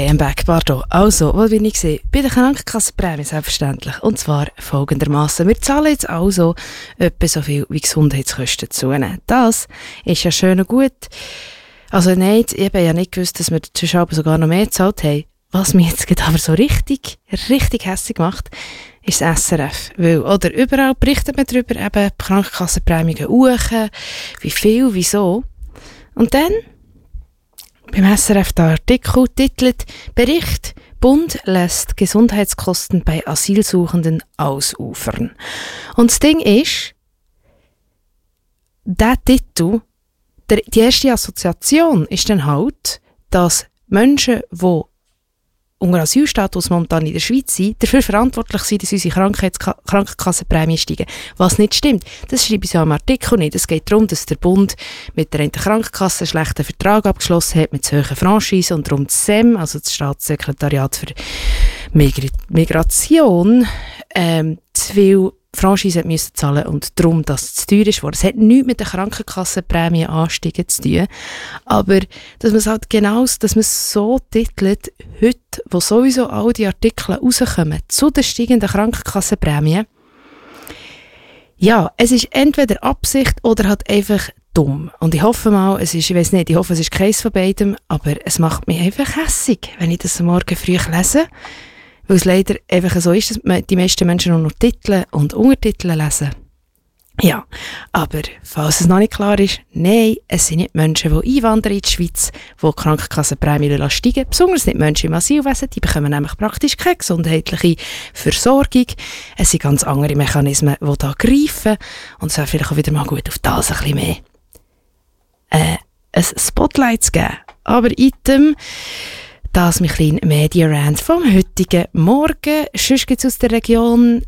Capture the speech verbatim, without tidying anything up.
Okay, I'm back, pardon. Also, was bin ich gesehen? Bei der Krankenkassenprämie selbstverständlich. Und zwar folgendermaßen: Wir zahlen jetzt also etwa so viel wie Gesundheitskosten zunehmen. Das ist ja schön und gut. Also nein, ich habe ja nicht gewusst, dass wir zusammen sogar noch mehr gezahlt haben. Was mich jetzt gerade aber so richtig, richtig hässlich macht, ist das S R F. Weil, oder überall berichtet man darüber, eben die Krankenkassenprämien hoch, wie viel, wieso. Und dann beim S R F der Artikel titelt Bericht: Bund lässt Gesundheitskosten bei Asylsuchenden ausufern. Und das Ding ist, der Titel, der, die erste Assoziation ist dann halt, dass Menschen, die unter Asylstatus momentan in der Schweiz sind, dafür verantwortlich sind, dass unsere Krankheitska- Krankenkassenprämien steigen. Was nicht stimmt. Das schreibe ich ja im Artikel nicht. Es geht darum, dass der Bund mit der einen Krankenkasse einen schlechten Vertrag abgeschlossen hat mit zu hohen Franchisen und darum das S E M, also das Staatssekretariat für Migra- Migration, ähm, zu viel Franchise müssen zahlen und darum, dass es zu teuer ist. Es hat nichts mit den Krankenkassenprämienanstiegen zu tun. Aber, dass man es halt genau, dass man es so titelt, heute, wo sowieso all die Artikel rauskommen, zu den steigenden Krankenkassenprämien, ja, es ist entweder Absicht oder halt einfach dumm. Und ich hoffe mal, es ist, ich weiss nicht, ich hoffe, es ist keins von beidem, aber es macht mich einfach hässig, wenn ich das am Morgen früh lese. Weil es leider einfach so ist, dass die meisten Menschen nur noch Titel und Untertitel lesen. Ja, aber falls es noch nicht klar ist, nein, es sind nicht Menschen, die einwandern in die Schweiz, die die Krankenkassenprämien steigen lassen. Besonders nicht Menschen im Asylwesen, die bekommen nämlich praktisch keine gesundheitliche Versorgung. Es sind ganz andere Mechanismen, die da greifen. Und es wäre vielleicht auch wieder mal gut, auf das ein bisschen mehr äh, ein Spotlight zu geben. Aber item... Das ist mein kleiner Media-Rant vom heutigen Morgen. Sonst gibt es aus der Region